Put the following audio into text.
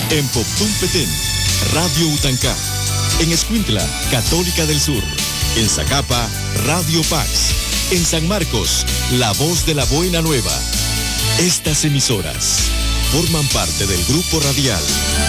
En Poptún Petén, Radio Utancá. En Escuintla, Católica del Sur. En Zacapa, Radio Pax. En San Marcos, La Voz de la Buena Nueva. Estas emisoras forman parte del Grupo Radial